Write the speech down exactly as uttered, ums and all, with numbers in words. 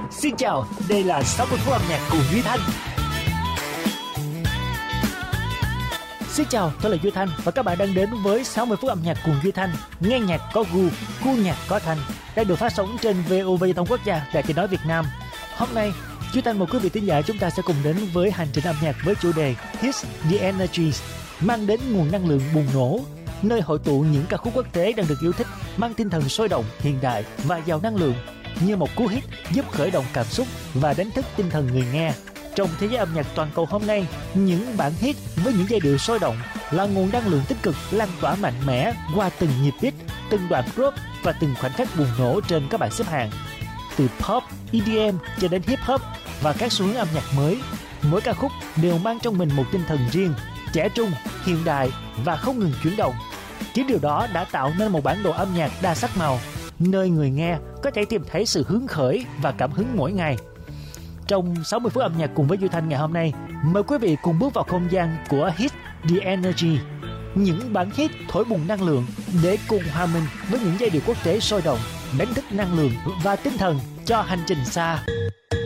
Xin chào, đây là sáu mươi phút âm nhạc cùng Duy Thanh. Xin chào, tôi là Duy Thanh và các bạn đang đến với sáu mươi phút âm nhạc cùng Duy Thanh. Nghe nhạc có gu, gu nhạc có thanh. Đang được phát sóng trên vê o vê Thông Quốc gia, Đài Tiếng nói Việt Nam. Hôm nay, Duy Thanh mời quý vị thính giả chúng ta sẽ cùng đến với hành trình âm nhạc với chủ đề Hits the Energy, mang đến nguồn năng lượng bùng nổ, nơi hội tụ những ca khúc quốc tế đang được yêu thích, mang tinh thần sôi động, hiện đại và giàu năng lượng, như một cú hit giúp khởi động cảm xúc và đánh thức tinh thần người nghe. Trong thế giới âm nhạc toàn cầu hôm nay, những bản hit với những giai điệu sôi động là nguồn năng lượng tích cực lan tỏa mạnh mẽ qua từng nhịp beat, từng đoạn drop và từng khoảnh khắc bùng nổ trên các bảng xếp hạng. Từ pop, e đê em cho đến hip hop và các xu hướng âm nhạc mới, mỗi ca khúc đều mang trong mình một tinh thần riêng, trẻ trung, hiện đại và không ngừng chuyển động. Chính điều đó đã tạo nên một bản đồ âm nhạc đa sắc màu, nơi người nghe có thể tìm thấy sự hứng khởi và cảm hứng mỗi ngày. Trong sáu mươi phút âm nhạc cùng với Duy Thanh ngày hôm nay, mời quý vị cùng bước vào không gian của Hit the Energy, những bản hit thổi bùng năng lượng để cùng hòa mình với những giai điệu quốc tế sôi động, đánh thức năng lượng và tinh thần cho hành trình xa.